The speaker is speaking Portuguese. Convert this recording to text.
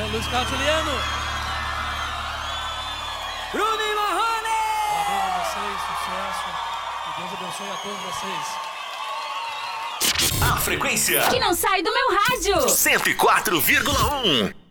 Luiz Carlos Juliano. Bruno e Lohane! Parabéns a vocês, sucesso. Que Deus abençoe a todos vocês. A frequência que não sai do meu rádio. 104,1.